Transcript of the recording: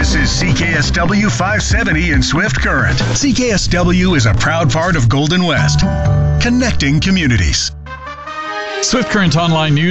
This is CKSW 570 in Swift Current. CKSW is a proud part of Golden West, connecting communities. Swift Current Online News.